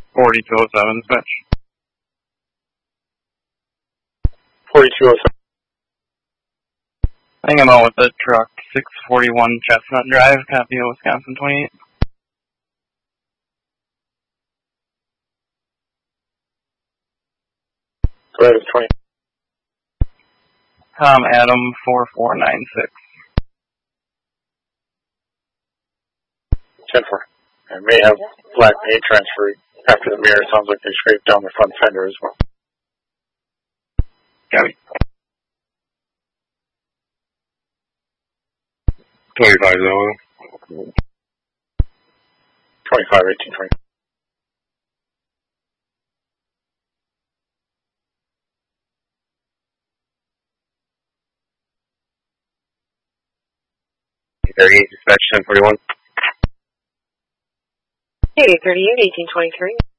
4207 dispatch. 4207. Hanging out with the truck, 641 Chestnut Drive, Capio, Wisconsin 28. Go ahead, 20. Tom Adam 4496. 10-4. I may have black paint transfer after the mirror. Sounds like they scraped down the front fender as well. Copy. 25 though. 25, 18, 20. Dispatch 1041. Hey, 38, 1823.